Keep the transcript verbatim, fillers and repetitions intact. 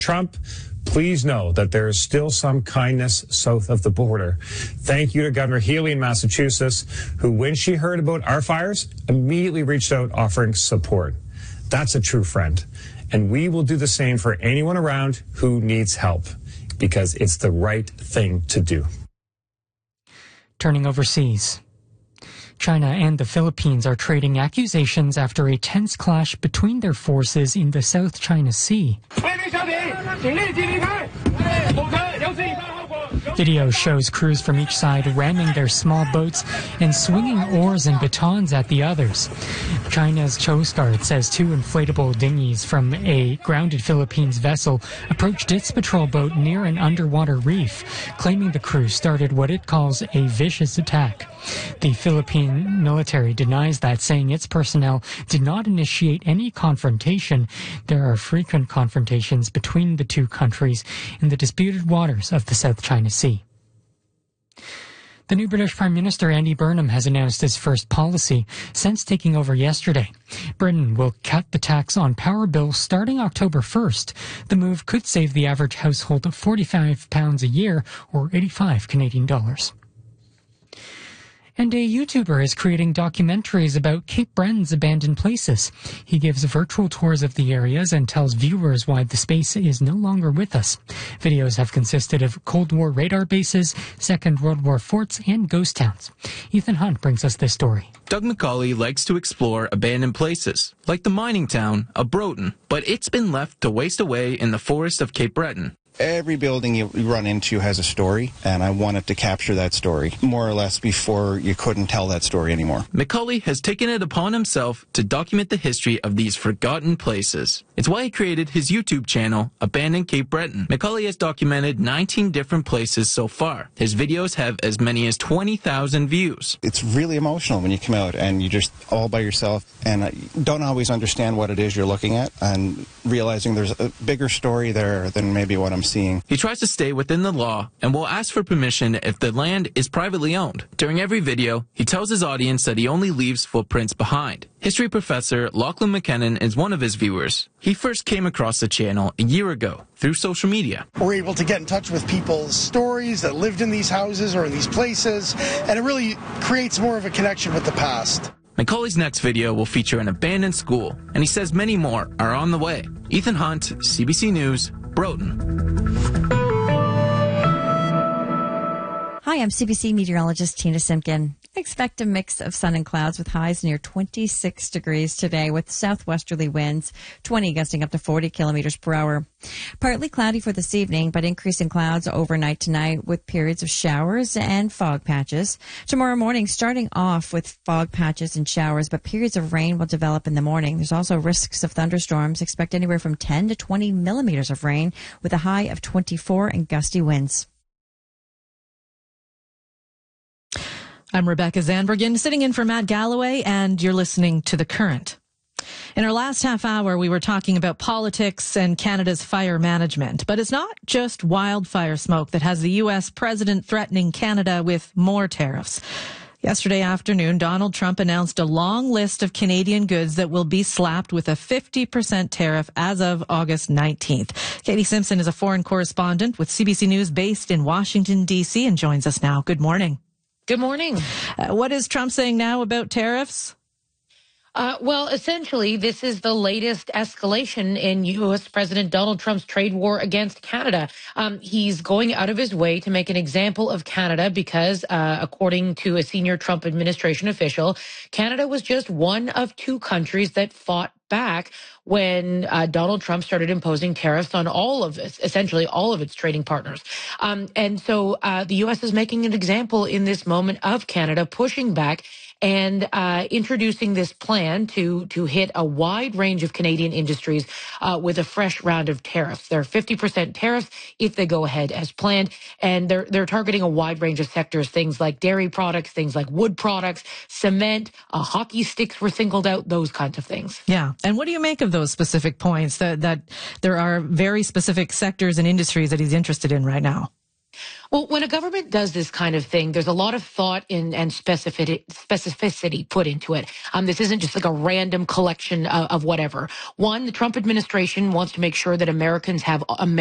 Trump, please know that there is still some kindness south of the border. Thank you to Governor Healy in Massachusetts, who, when she heard about our fires, immediately reached out offering support. That's a true friend. And we will do the same for anyone around who needs help, because it's the right thing to do. Turning overseas. China and the Philippines are trading accusations after a tense clash between their forces in the South China Sea. Video shows crews from each side ramming their small boats and swinging oars and batons at the others. China's Coast Guard says two inflatable dinghies from a grounded Philippines vessel approached its patrol boat near an underwater reef, claiming the crew started what it calls a vicious attack. The Philippine military denies that, saying its personnel did not initiate any confrontation. There are frequent confrontations between the two countries in the disputed waters of the South China Sea. The new British Prime Minister Andy Burnham has announced his first policy since taking over yesterday. Britain will cut the tax on power bills starting October first. The move could save the average household forty-five pounds a year, or eighty-five Canadian dollars. And a YouTuber is creating documentaries about Cape Breton's abandoned places. He gives virtual tours of the areas and tells viewers why the space is no longer with us. Videos have consisted of Cold War radar bases, Second World War forts, and ghost towns. Ethan Hunt brings us this story. Doug McCauley likes to explore abandoned places, like the mining town of Broughton, but it's been left to waste away in the forest of Cape Breton. Every building you run into has a story, and I wanted to capture that story, more or less before you couldn't tell that story anymore. McCauley has taken it upon himself to document the history of these forgotten places. It's why he created his YouTube channel, Abandoned Cape Breton. McCauley has documented nineteen different places so far. His videos have as many as twenty thousand views. It's really emotional when you come out and you're just all by yourself and don't always understand what it is you're looking at, and realizing there's a bigger story there than maybe what I'm seeing. He tries to stay within the law and will ask for permission if the land is privately owned. During every video, he tells his audience that he only leaves footprints behind. History professor Lachlan McKinnon is one of his viewers. He first came across the channel a year ago through social media. We're able to get in touch with people's stories that lived in these houses or in these places, and it really creates more of a connection with the past. McCauley's next video will feature an abandoned school, and he says many more are on the way. Ethan Hunt, C B C News, Broughton. Hi, I'm C B C meteorologist Tina Simpkin. Expect a mix of sun and clouds with highs near twenty-six degrees today with southwesterly winds, twenty gusting up to forty kilometers per hour. Partly cloudy for this evening, but increasing clouds overnight tonight with periods of showers and fog patches. Tomorrow morning, starting off with fog patches and showers, but periods of rain will develop in the morning. There's also risks of thunderstorms. Expect anywhere from ten to twenty millimeters of rain with a high of twenty-four and gusty winds. I'm Rebecca Zandbergen, sitting in for Matt Galloway, and you're listening to The Current. In our last half hour, we were talking about politics and Canada's fire management. But it's not just wildfire smoke that has the U S president threatening Canada with more tariffs. Yesterday afternoon, Donald Trump announced a long list of Canadian goods that will be slapped with a fifty percent tariff as of August nineteenth. Katie Simpson is a foreign correspondent with C B C News based in Washington, D C, and joins us now. Good morning. Good morning. Uh, what is Trump saying now about tariffs? Uh, well, essentially, this is the latest escalation in U S President Donald Trump's trade war against Canada. Um, he's going out of his way to make an example of Canada because, uh, according to a senior Trump administration official, Canada was just one of two countries that fought back when uh, Donald Trump started imposing tariffs on all of its, essentially all of its trading partners. Um, and so uh, the U S is making an example in this moment of Canada pushing back and uh, introducing this plan to to hit a wide range of Canadian industries uh, with a fresh round of tariffs. There are fifty percent tariffs if they go ahead as planned, and they're they're targeting a wide range of sectors, things like dairy products, things like wood products, cement, uh, hockey sticks were singled out, those kinds of things. Yeah, and what do you make of those specific points, that, that there are very specific sectors and industries that he's interested in right now? Well, when a government does this kind of thing, there's a lot of thought in, and specificity, specificity put into it. Um, this isn't just like a random collection of, of whatever. One, the Trump administration wants to make sure that Americans have a